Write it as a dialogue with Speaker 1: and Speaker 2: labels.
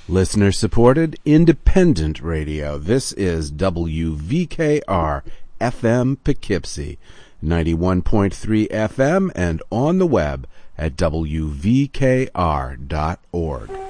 Speaker 1: Listener-supported, independent radio. This is WVKR FM Poughkeepsie, 91.3 FM, and on the web at WVKR.org.